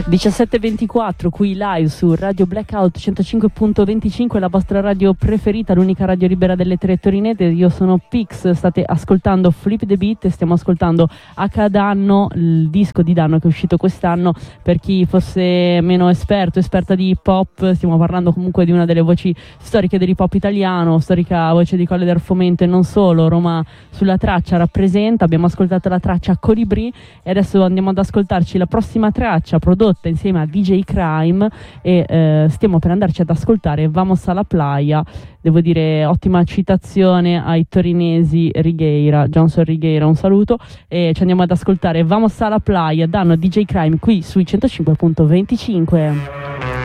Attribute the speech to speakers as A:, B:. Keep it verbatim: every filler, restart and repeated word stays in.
A: diciassette e ventiquattro qui live su Radio Blackout centocinque punto venticinque, la vostra radio preferita, l'unica radio libera delle tre torinese. Io sono Pix, state ascoltando Flip the Beat e stiamo ascoltando H Danno, il disco di Danno che è uscito quest'anno. Per chi fosse meno esperto, esperta di hip hop, stiamo parlando comunque di una delle voci storiche dell'hip hop italiano, storica voce di Colle del Fomento e non solo. Roma sulla traccia rappresenta, abbiamo ascoltato la traccia Colibrì e adesso andiamo ad ascoltarci la prossima traccia prodotta insieme a D J Crime e eh, stiamo per andarci ad ascoltare Vamos a la Playa. Devo dire ottima citazione ai torinesi Righeira, Johnson Righeira, un saluto, e ci andiamo ad ascoltare Vamos a la Playa, danno D J Crime qui sui centocinque punto venticinque.